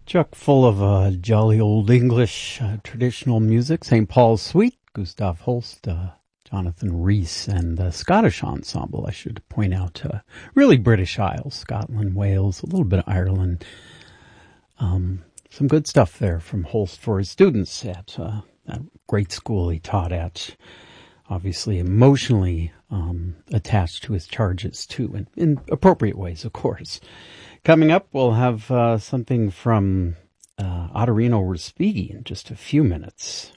Chock full of jolly old English traditional music. St. Paul's Suite, Gustav Holst, Jonathan Rhys, and the Scottish ensemble, I should point out. Really British Isles, Scotland, Wales, a little bit of Ireland. Some good stuff there from Holst for his students at that great school he taught at. Obviously emotionally attached to his charges, too, in appropriate ways, of course. Coming up, we'll have something from Ottorino Respighi in just a few minutes.